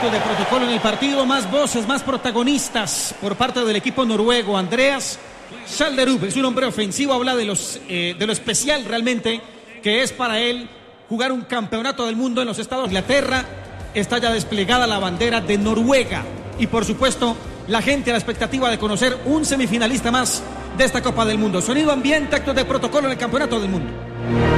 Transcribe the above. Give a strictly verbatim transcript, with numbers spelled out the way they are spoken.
actos de protocolo en el partido, más voces, más protagonistas por parte del equipo noruego. Andreas Schalderup es un hombre ofensivo, habla de, los, eh, de lo especial realmente que es para él jugar un campeonato del mundo en los Estados Unidos. Inglaterra, está ya desplegada la bandera de Noruega y por supuesto la gente a la expectativa de conocer un semifinalista más de esta Copa del Mundo. Sonido ambiente, actos de protocolo en el campeonato del mundo.